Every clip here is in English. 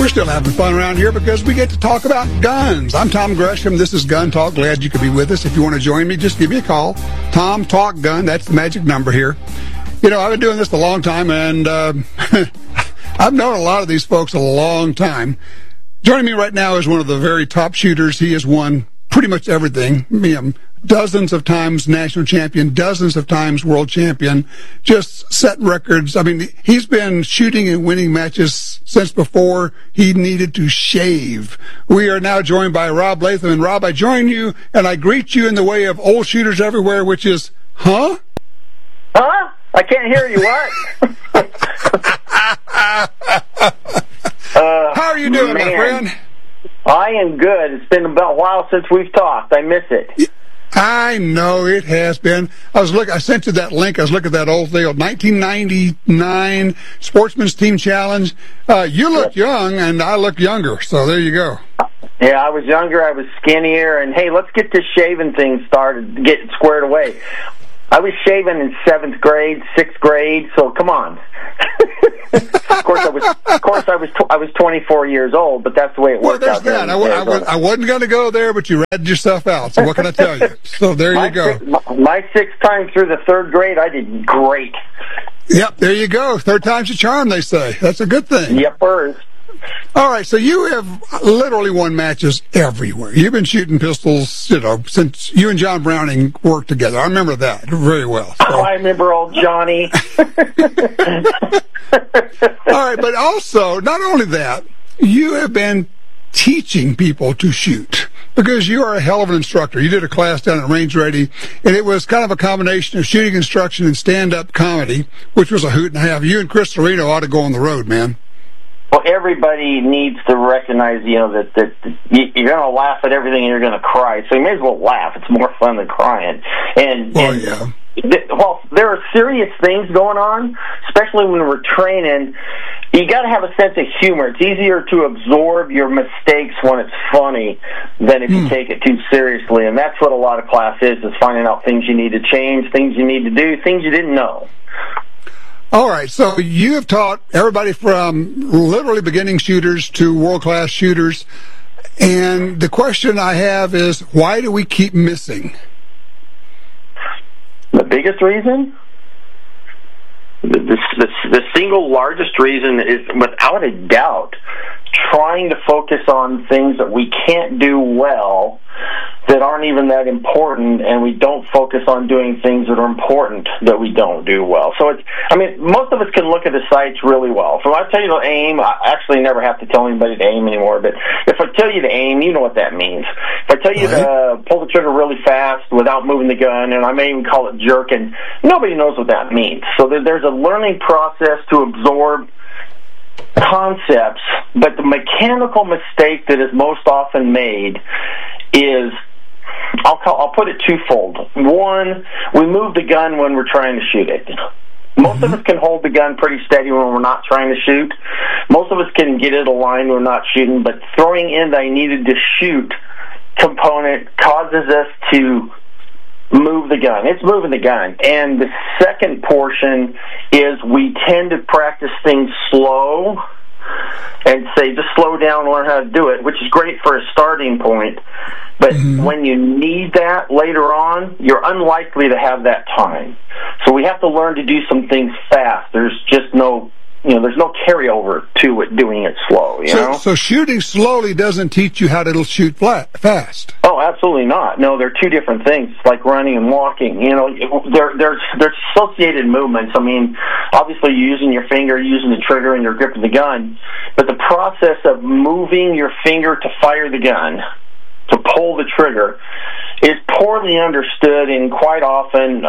We're still having fun around here because we get to talk about guns. I'm Tom Gresham. This is Gun Talk. Glad you could be with us. If you want to join me, just give me a call. Tom Talk Gun. That's the magic number here. You know, I've been doing this a long time, and I've known a lot of these folks a long time. Joining me right now is one of the very top shooters. He has won pretty much everything. Dozens of times national champion, dozens of times world champion, just set records. I mean, he's been shooting and winning matches since before he needed to shave. We are now joined by Rob Latham. And Rob, I join you and I greet you in the way of old shooters everywhere, which is, huh? Huh? I can't hear you. What? How are you doing, my friend? I am good. It's been about a while since we've talked. I miss it. I know it has been. I sent you that link. I was looking at that old thing, 1999 Sportsman's Team Challenge. You look young, and I look younger. So there you go. Yeah, I was younger. I was skinnier. And hey, let's get this shaving thing started, get it squared away. I was shaving in 7th grade, 6th grade. So come on. Of course, I was 24 years old, but that's the way it worked out. That. I wasn't going to go there, but you ratted yourself out. So what can I tell you? So there you go. My 6th time through the 3rd grade, I did great. Yep, there you go. 3rd time's a charm, they say. That's a good thing. Yepers. All right, so you have literally won matches everywhere. You've been shooting pistols, since you and John Browning worked together. I remember that very well. So. I remember old Johnny. All right, but also, not only that, you have been teaching people to shoot because you are a hell of an instructor. You did a class down at Range Ready, and it was kind of a combination of shooting instruction and stand-up comedy, which was a hoot and a half. You and Chris Serino ought to go on the road, man. Well, everybody needs to recognize, that you're going to laugh at everything and you're going to cry. So you may as well laugh. It's more fun than crying. Yeah. Well, there are serious things going on, especially when we're training. You got to have a sense of humor. It's easier to absorb your mistakes when it's funny than if you take it too seriously. And that's what a lot of class is finding out things you need to change, things you need to do, things you didn't know. All right, so you have taught everybody from literally beginning shooters to world-class shooters, and the question I have is, why do we keep missing? The biggest reason? The single largest reason is, without a doubt, trying to focus on things that we can't do well that aren't even that important, and we don't focus on doing things that are important that we don't do well. So most of us can look at the sights really well. So I tell you to aim, I actually never have to tell anybody to aim anymore, but if I tell you to aim, you know what that means. If I tell you to pull the trigger really fast without moving the gun, and I may even call it jerking, nobody knows what that means. So there's a learning process to absorb concepts, but the mechanical mistake that is most often made is, I'll put it twofold. One, we move the gun when we're trying to shoot it. Most of us can hold the gun pretty steady when we're not trying to shoot. Most of us can get it aligned when we're not shooting, but throwing in the I needed to shoot component causes us to move the gun. It's moving the gun. And the second portion is we tend to practice things slow and say, just slow down and learn how to do it, which is great for a starting point. But when you need that later on, you're unlikely to have that time. So we have to learn to do some things fast. There's just no there's no carryover to it doing it slow, So shooting slowly doesn't teach you how to shoot fast. Oh, absolutely not. No, they're two different things, like running and walking. They're associated movements. I mean, obviously you're using your finger, using the trigger, and you're gripping the gun. But the process of moving your finger to fire the gun, to pull the trigger, is poorly understood, and quite often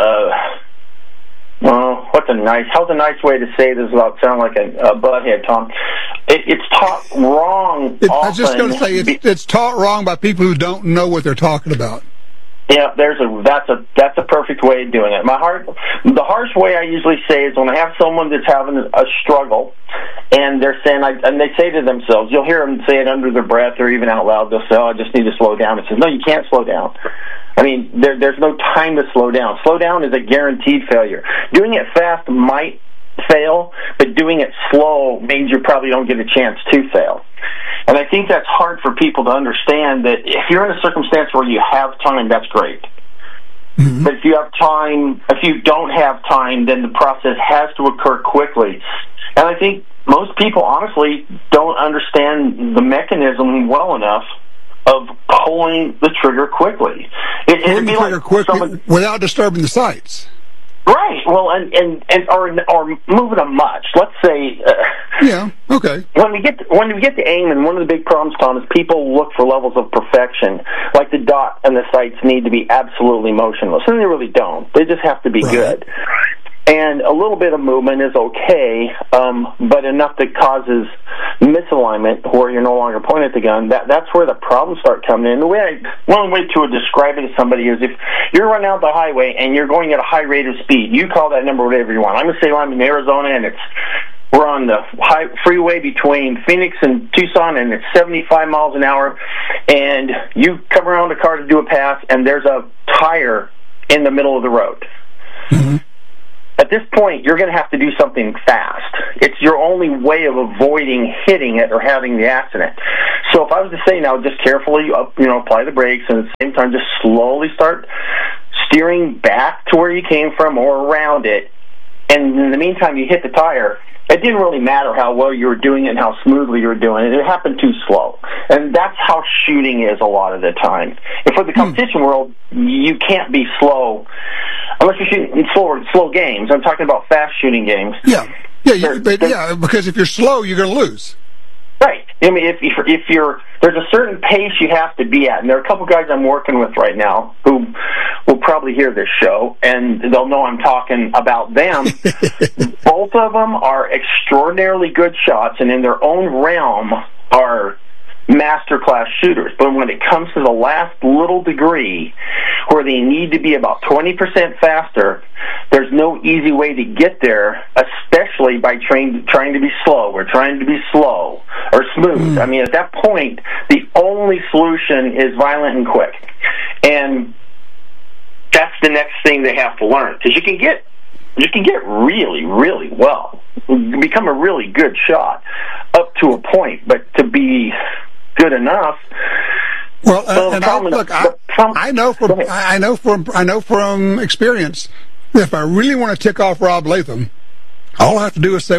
how's a nice way to say this without sounding like a butthead, Tom? It's taught wrong often. I was just going to say, it's taught wrong by people who don't know what they're talking about. Yeah, that's a perfect way of doing it. The harsh way I usually say is when I have someone that's having a struggle, and they're saying, and they say to themselves, you'll hear them say it under their breath or even out loud. They'll say, "Oh, I just need to slow down." It says, "No, you can't slow down." I mean, there's no time to slow down. Slow down is a guaranteed failure. Doing it fast might fail, but doing it slow means you probably don't get a chance to fail. And I think that's hard for people to understand, that if you're in a circumstance where you have time, that's great. Mm-hmm. But if you don't have time, then the process has to occur quickly. And I think most people, honestly, don't understand the mechanism well enough of pulling the trigger quickly. Pulling the trigger quickly without disturbing the sights. Right. Well, or moving them much. Let's say. Yeah. Okay. When we get to aim, and one of the big problems, Tom, is people look for levels of perfection. Like the dot and the sights need to be absolutely motionless, and they really don't. They just have to be good. Right. And a little bit of movement is okay, but enough that causes misalignment where you're no longer pointing at the gun, that's where the problems start coming in. One way to describe it to somebody is, if you're running out the highway and you're going at a high rate of speed, you call that number whatever you want. I'm going to say I'm in Arizona, and we're on the freeway between Phoenix and Tucson, and it's 75 miles an hour, and you come around the car to do a pass, and there's a tire in the middle of the road. Mm-hmm. At this point, you're going to have to do something fast. It's your only way of avoiding hitting it or having the accident. So if I was to say now, just carefully, apply the brakes, and at the same time, just slowly start steering back to where you came from or around it, and in the meantime, you hit the tire, it didn't really matter how well you were doing it and how smoothly you were doing it. It happened too slow. And that's how shooting is a lot of the time. And for the competition world, you can't be slow unless you're shooting slow games. I'm talking about fast shooting games. Yeah, because if you're slow, you're going to lose. Right. I mean, if there's a certain pace you have to be at, and there are a couple guys I'm working with right now who will probably hear this show, and they'll know I'm talking about them. Both of them are extraordinarily good shots, and in their own realm are master-class shooters. But when it comes to the last little degree, where they need to be about 20% faster, there's no easy way to get there, especially by trying to be slow or trying to be slow or smooth. I mean, at that point, the only solution is violent and quick. And that's the next thing they have to learn, because you can get really, really well, become a really good shot up to a point, but to be good enough. Well, I know from experience, if I really want to tick off Rob Latham, all I have to do is say,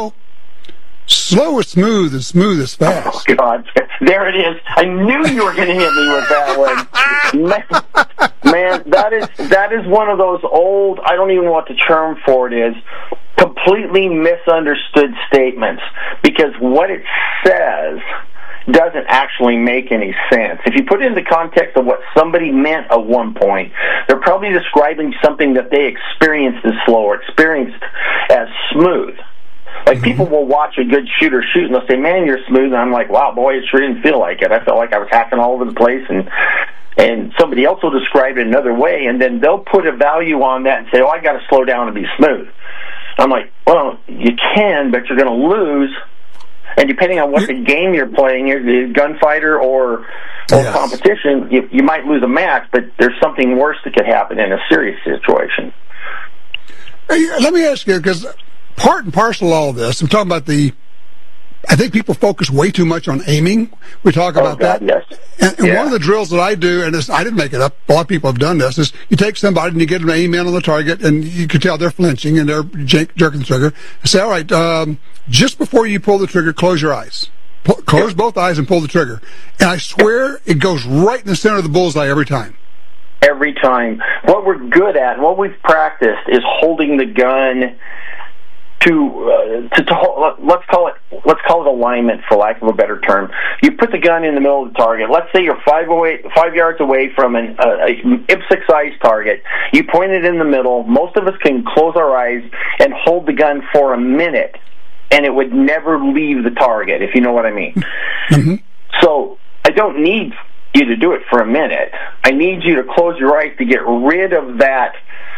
slow is smooth and smooth is fast. Oh, God. There it is. I knew you were going to hit me with that one. Man, that is one of those old, I don't even know what the term for it is, completely misunderstood statements, because what it says doesn't actually make any sense. If you put it in the context of what somebody meant at one point, they're probably describing something that they experienced as slow or experienced as smooth. Like, people will watch a good shooter shoot, and they'll say, "Man, you're smooth." And I'm like, "Wow, boy, it sure didn't feel like it. I felt like I was hacking all over the place." And somebody else will describe it another way, and then they'll put a value on that and say, "Oh, I got to slow down to be smooth." I'm like, "Well, you can, but you're going to lose." And depending on what the game you're playing, you're gunfighter or competition, you might lose a match, but there's something worse that could happen in a serious situation. Hey, let me ask you, because part and parcel of all of this, I'm talking about I think people focus way too much on aiming. We talk about that. Yes. And one of the drills that I do, and I didn't make it up, a lot of people have done this, is you take somebody and you get them to aim in on the target, and you can tell they're flinching and they're jerking the trigger. And say, all right, just before you pull the trigger, close your eyes. Close both eyes and pull the trigger. And I swear it goes right in the center of the bullseye every time. Every time. What we're good at, what we've practiced, is holding the gun to let's call it alignment, for lack of a better term. You put the gun in the middle of the target. Let's say you're 5 yards away from an IPSC-sized target. You point it in the middle. Most of us can close our eyes and hold the gun for a minute, and it would never leave the target, if you know what I mean. Mm-hmm. So I don't need you to do it for a minute. I need you to close your eyes to get rid of that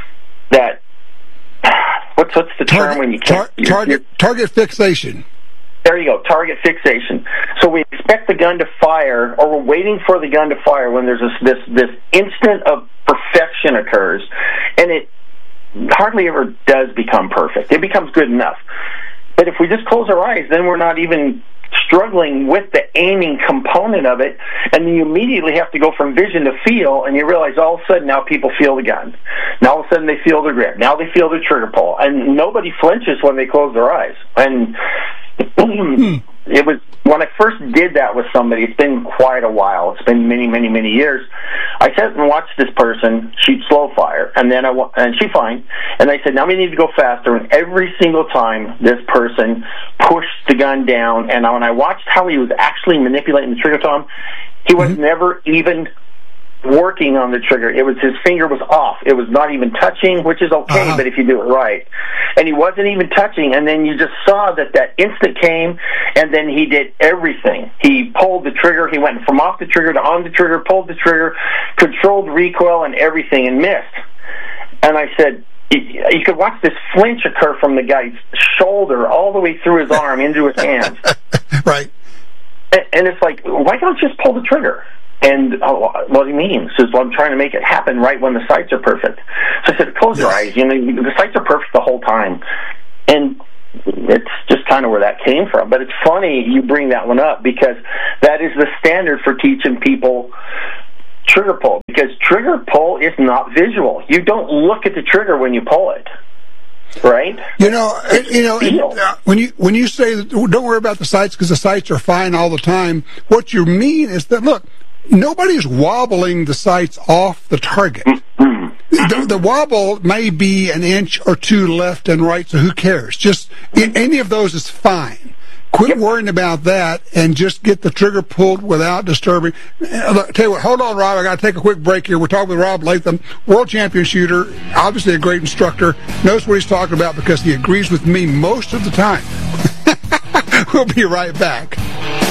what's the term when you can't... Target fixation. There you go, target fixation. So we expect the gun to fire, or we're waiting for the gun to fire when there's this instant of perfection occurs, and it hardly ever does become perfect. It becomes good enough. But if we just close our eyes, then we're not even struggling with the aiming component of it, and then you immediately have to go from vision to feel, and you realize all of a sudden now people feel the gun. Now all of a sudden they feel the grip. Now they feel the trigger pull, and nobody flinches when they close their eyes. And it was when I first did that with somebody. It's been quite a while. It's been many, many, many years. I sat and watched this person shoot slow fire, and then and she fine. And I said, now we need to go faster. And every single time this person pushed the gun down, and when I watched how he was actually manipulating the trigger, Tom, he was never even working on the trigger. It was his finger was off. It was not even touching, which is okay, but if you do it right. And he wasn't even touching, and then you just saw that instant came, and then he did everything. He pulled the trigger. He went from off the trigger to on the trigger, pulled the trigger, controlled recoil and everything, and missed. And I said, you could watch this flinch occur from the guy's shoulder all the way through his arm into his hands. Right. And it's like, why don't you just pull the trigger? And what do you mean? He says, well, I'm trying to make it happen right when the sights are perfect. So I said, close your eyes. You know, the sights are perfect the whole time. And it's just kind of where that came from. But it's funny you bring that one up, because that is the standard for teaching people trigger pull, because trigger pull is not visual. You don't look at the trigger when you pull it. Right? When you say that, don't worry about the sights because the sights are fine all the time, what you mean is that, look, nobody's wobbling the sights off the target. The wobble may be an inch or two left and right, so who cares? Just any of those is fine. Quit worrying about that and just get the trigger pulled without disturbing. Look, tell you what, hold on, Rob. I got to take a quick break here. We're talking with Rob Latham, world champion shooter, obviously a great instructor, knows what he's talking about because he agrees with me most of the time. We'll be right back.